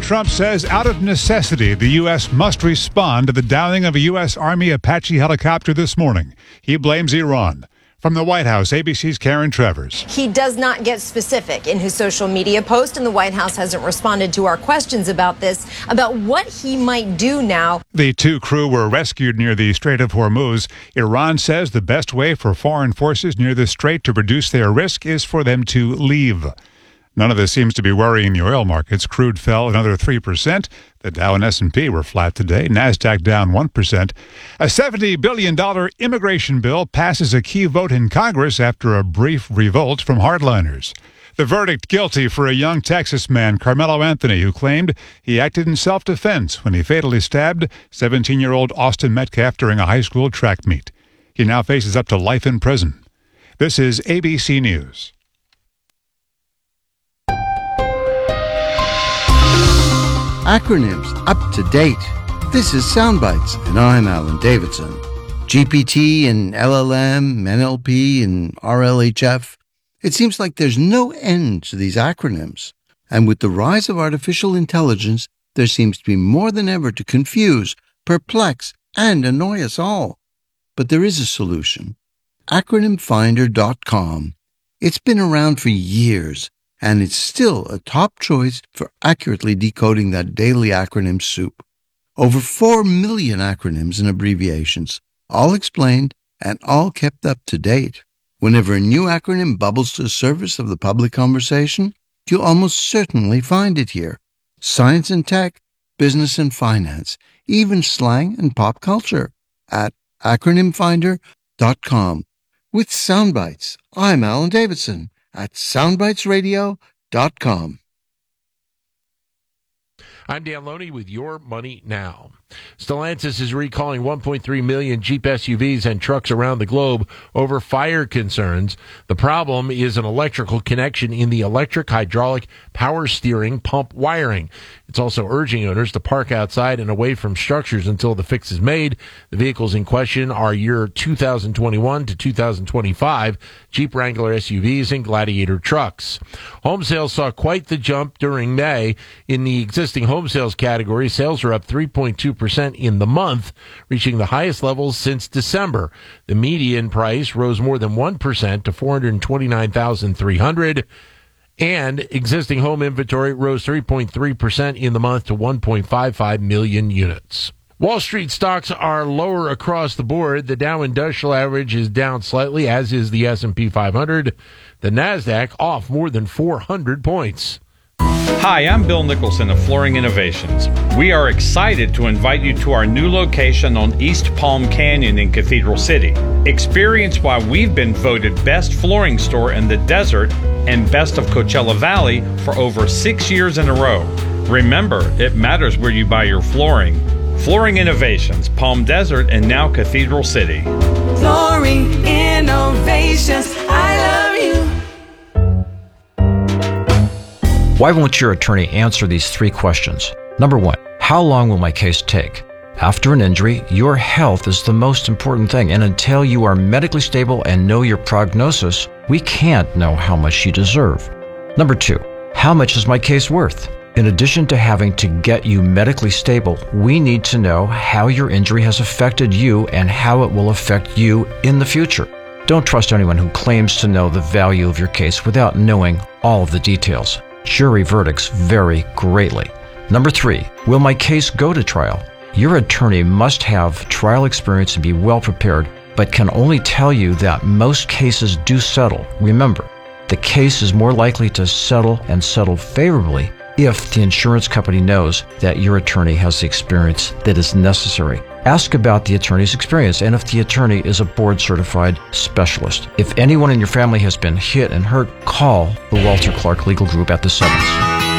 Trump says out of necessity, the U.S. must respond to the downing of a U.S. Army Apache helicopter this morning. He blames Iran. From the White House, ABC's Karen Travers. He does not get specific in his social media post, and the White House hasn't responded to our questions about this, about what he might do now. The two crew were rescued near the Strait of Hormuz. Iran says the best way for foreign forces near the strait to reduce their risk is for them to leave. None of this seems to be worrying the oil markets. Crude fell another 3%. The Dow and S&P were flat today. NASDAQ down 1%. A $70 billion immigration bill passes a key vote in Congress after a brief revolt from hardliners. The verdict guilty for a young Texas man, Carmelo Anthony, who claimed he acted in self-defense when he fatally stabbed 17-year-old Austin Metcalf during a high school track meet. He now faces up to life in prison. This is ABC News. Acronyms up to date. This is Soundbites, and I'm Alan Davidson. GPT and LLM, NLP and RLHF. It seems like there's no end to these acronyms. And with the rise of artificial intelligence, there seems to be more than ever to confuse, perplex, and annoy us all. But there is a solution. Acronymfinder.com. It's been around for years, and it's still a top choice for accurately decoding that daily acronym soup. Over 4 million acronyms and abbreviations, all explained and all kept up to date. Whenever a new acronym bubbles to the surface of the public conversation, you'll almost certainly find it here. Science and tech, business and finance, even slang and pop culture at acronymfinder.com. With Soundbites, I'm Alan Davidson at soundbitesradio.com. I'm Dan Loney with Your Money Now. Stellantis is recalling 1.3 million Jeep SUVs and trucks around the globe over fire concerns. The problem is an electrical connection in the electric hydraulic power steering pump wiring. It's also urging owners to park outside and away from structures until the fix is made. The vehicles in question are year 2021 to 2025 Jeep Wrangler SUVs and Gladiator trucks. Home sales saw quite the jump during May. In the existing home sales category, sales are up 3.2% in the month, reaching the highest levels since December. The median price rose more than 1% to $429,300. And existing home inventory rose 3.3% in the month to 1.55 million units. Wall Street stocks are lower across the board. The Dow Industrial Average is down slightly, as is the S&P 500. The NASDAQ off more than 400 points. Hi, I'm Bill Nicholson of Flooring Innovations. We are excited to invite you to our new location on East Palm Canyon in Cathedral City. Experience why we've been voted best flooring store in the desert and best of Coachella Valley for over 6 years in a row. Remember, it matters where you buy your flooring. Flooring Innovations, Palm Desert, and now Cathedral City. Flooring Innovations, I love you. Why won't your attorney answer these 3 questions? Number 1, how long will my case take? After an injury, your health is the most important thing, and until you are medically stable and know your prognosis, we can't know how much you deserve. Number 2, how much is my case worth? In addition to having to get you medically stable, we need to know how your injury has affected you and how it will affect you in the future. Don't trust anyone who claims to know the value of your case without knowing all of the details. Jury verdicts vary greatly. Number 3, will my case go to trial? Your attorney must have trial experience and be well prepared, but can only tell you that most cases do settle. Remember, the case is more likely to settle and settle favorably if the insurance company knows that your attorney has the experience that is necessary. Ask about the attorney's experience and if the attorney is a board-certified specialist. If anyone in your family has been hit and hurt, call the Walter Clark Legal Group at the Summits.